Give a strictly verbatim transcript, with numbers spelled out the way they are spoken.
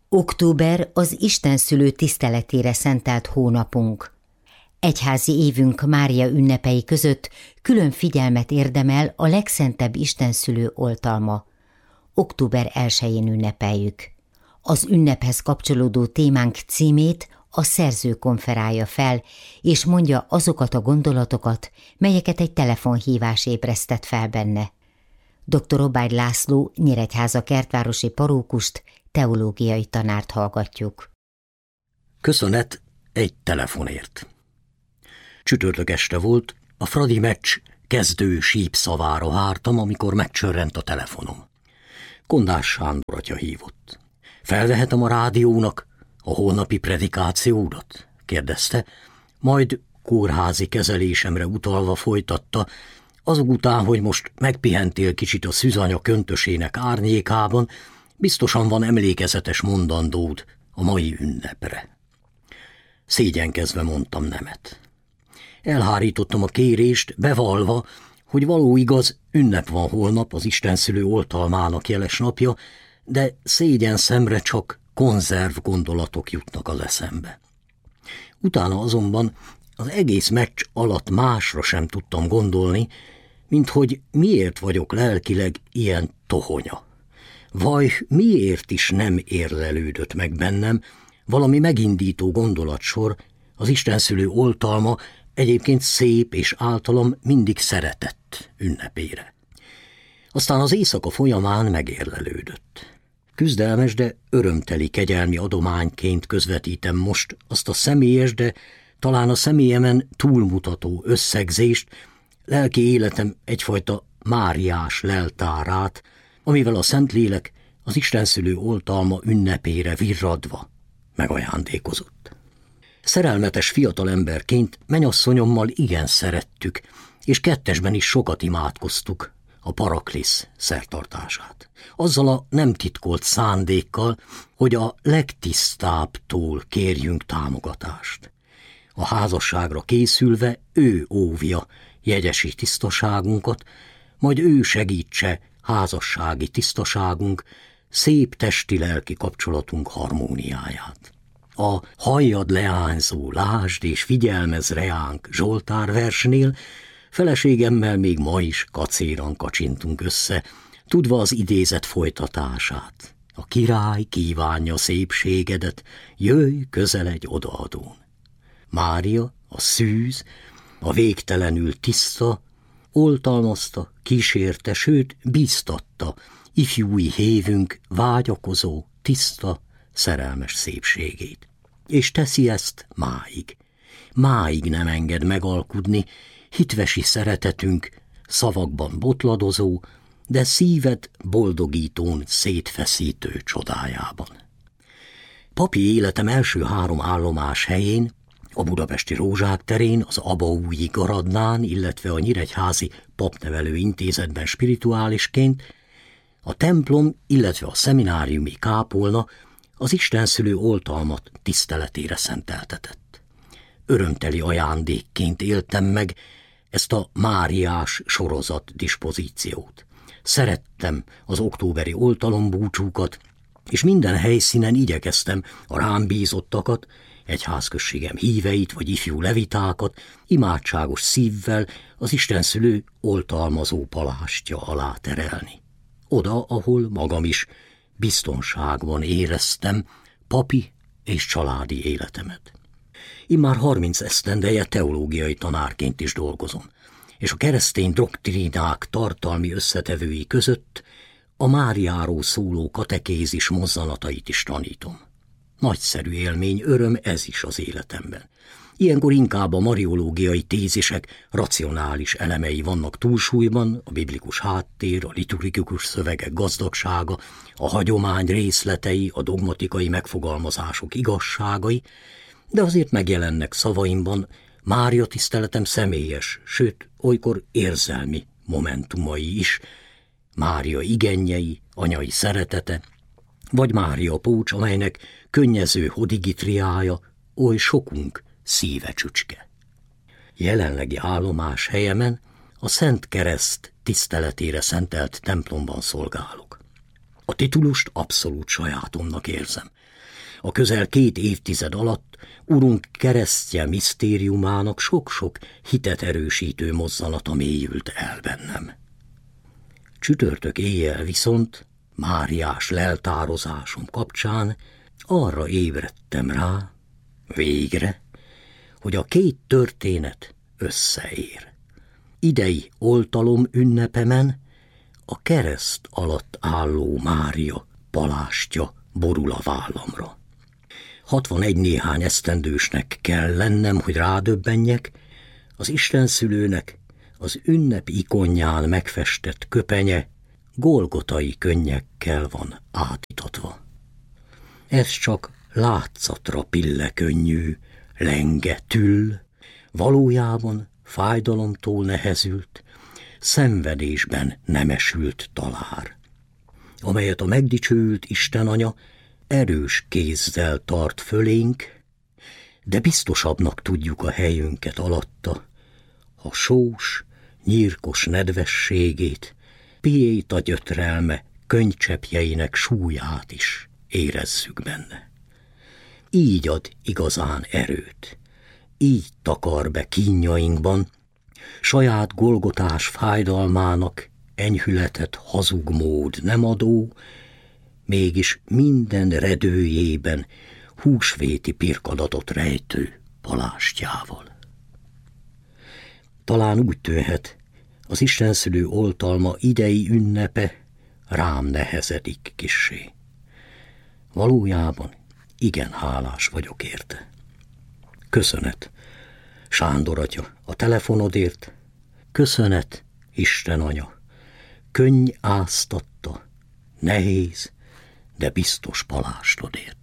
Október az Istenszülő tiszteletére szentelt hónapunk. Egyházi évünk Mária ünnepei között külön figyelmet érdemel a legszentebb Istenszülő oltalma. október elsején ünnepeljük. Az ünnephez kapcsolódó témánk címét a szerző konferálja fel, és mondja azokat a gondolatokat, melyeket egy telefonhívás ébresztett fel benne. doktor Obágy László, Nyíregyháza kertvárosi parókust, teológiai tanárt hallgatjuk. Köszönet egy telefonért. Csütörtök este volt, a Fradi meccs kezdő sípszavára vártam, amikor megcsörrent a telefonom. Kondás Sándor atya hívott. Felvehetem a rádiónak a holnapi predikációdat? Kérdezte, majd kórházi kezelésemre utalva folytatta, azután, hogy most megpihentél kicsit a szűzanya köntösének árnyékában, biztosan van emlékezetes mondandód a mai ünnepre. Szégyenkezve mondtam nemet. Elhárítottam a kérést, bevalva, hogy való igaz, ünnep van holnap, az Istenszülő oltalmának jeles napja, de szégyen szemre csak konzerv gondolatok jutnak az eszembe. Utána azonban az egész meccs alatt másra sem tudtam gondolni, mint hogy miért vagyok lelkileg ilyen tohonya. Vaj, miért is nem érlelődött meg bennem valami megindító gondolatsor, az Istenszülő oltalma egyébként szép és általam mindig szeretett ünnepére. Aztán az éjszaka folyamán megérlelődött. Küzdelmes, de örömteli kegyelmi adományként közvetítem most azt a személyes, de talán a személyemen túlmutató összegzést, lelki életem egyfajta máriás leltárát, amivel a Szentlélek az Istenszülő oltalma ünnepére virradva megajándékozott. Szerelmetes fiatalemberként menyasszonyommal igen szerettük, és kettesben is sokat imádkoztuk a Paraklisz szertartását. Azzal a nem titkolt szándékkal, hogy a legtisztábbtól kérjünk támogatást. A házasságra készülve ő óvja jegyesi tisztaságunkat, majd ő segítse házassági tisztaságunk, szép testi-lelki kapcsolatunk harmóniáját. A halljad leányzó, lásd és figyelmez reánk Zsoltár versnél feleségemmel még ma is kacéran kacsintunk össze, tudva az idézet folytatását. A király kívánja szépségedet, jöjj közeledj odaadón. Mária, a szűz, a végtelenül tiszta, oltalmazta, kísérte, sőt bíztatta ifjúi hévünk vágyakozó, tiszta, szerelmes szépségét. És teszi ezt máig. Máig nem enged megalkudni hitvesi szeretetünk szavakban botladozó, de szíved boldogítón szétfeszítő csodájában. Papi életem első három állomás helyén, a budapesti Rózsák terén, az Abaúji Garadnán, illetve a Nyíregyházi Papnevelő Intézetben spirituálisként, a templom, illetve a szemináriumi kápolna az Istenszülő oltalmat tiszteletére szenteltetett. Örömteli ajándékként éltem meg ezt a máriás sorozat dispozíciót. Szerettem az októberi oltalombúcsúkat, és minden helyszínen igyekeztem a rám bízottakat, egyházközségem híveit vagy ifjú levitákat imádságos szívvel az Istenszülő oltalmazó palástja alá terelni. Oda, ahol magam is biztonságban éreztem papi és családi életemet. Immár harminc esztendeje teológiai tanárként is dolgozom, és a keresztény doktrínák tartalmi összetevői között a Máriáról szóló katekézis mozzanatait is tanítom. Nagyszerű élmény, öröm ez is az életemben. Ilyenkor inkább a mariológiai tézisek racionális elemei vannak túlsúlyban, a biblikus háttér, a liturgikus szövegek gazdagsága, a hagyomány részletei, a dogmatikai megfogalmazások igazságai, de azért megjelennek szavaimban Mária tiszteletem személyes, sőt, olykor érzelmi momentumai is, Mária igenjei, anyai szeretete, vagy Mária pócs, amelynek könnyező hodigitriája oly sokunk szíve csücske. Jelenlegi állomás helyemen a Szent Kereszt tiszteletére szentelt templomban szolgálok. A titulust abszolút sajátomnak érzem. A közel két évtized alatt urunk keresztje misztériumának sok-sok hitet erősítő mozzanata mélyült el bennem. Csütörtök éjjel viszont, Máriás leltározásom kapcsán arra ébredtem rá, végre, hogy a két történet összeér. Idei oltalom ünnepemen a kereszt alatt álló Mária palástja borul a vállamra. Hatvanegy néhány esztendősnek kell lennem, hogy rádöbbenjek, az istenszülőnek az ünnep ikonján megfestett köpenye golgotai könnyekkel van átítatva. Ez csak látszatra pillekönnyű, lenge tüll, valójában fájdalomtól nehezült, szenvedésben nemesült talár, amelyet a megdicsőült Istenanya erős kézzel tart fölénk, de biztosabbnak tudjuk a helyünket alatta, ha sós, nyírkos nedvességét, piéta gyötrelme könnycseppjeinek súlyát is érezzük benne. Így ad igazán erőt, így takar be kínjainkban, saját golgotás fájdalmának enyhületet hazug mód nem adó, mégis minden redőjében húsvéti pirkadatot rejtő palástjával. Talán úgy tűnhet, az istenszülő oltalma idei ünnepe rám nehezedik kissé. Valójában igen hálás vagyok érte. Köszönet, Sándor atya, a telefonodért, köszönet, Isten anya, könny áztatta, nehéz, de biztos palástodért.